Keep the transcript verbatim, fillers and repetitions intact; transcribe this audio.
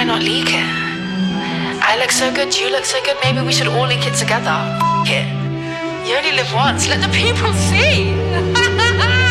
Why not leak it? I look so good, you look so good, maybe we should all leak it together. F it. You only live once, let the people see.